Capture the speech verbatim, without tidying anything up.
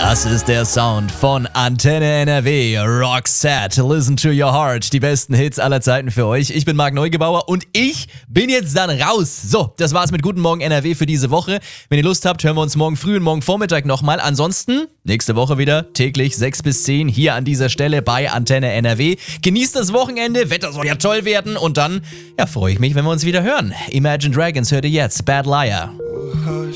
Das ist der Sound von Antenne N R W, Roxette, Listen to Your Heart, die besten Hits aller Zeiten für euch. Ich bin Marc Neugebauer und ich bin jetzt dann raus. So, das war's mit Guten Morgen N R W für diese Woche. Wenn ihr Lust habt, hören wir uns morgen früh und morgen Vormittag nochmal. Ansonsten, nächste Woche wieder täglich sechs bis zehn hier an dieser Stelle bei Antenne N R W. Genießt das Wochenende, Wetter soll ja toll werden und dann, ja, freue ich mich, wenn wir uns wieder hören. Imagine Dragons hört ihr jetzt, Bad Liar.